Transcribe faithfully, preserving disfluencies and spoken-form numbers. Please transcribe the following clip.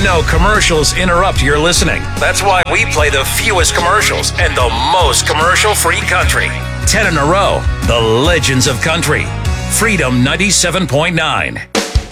know commercials interrupt your listening. That's why we play the fewest commercials and the most commercial-free country. Ten in a row, the legends of country. Freedom ninety-seven point nine.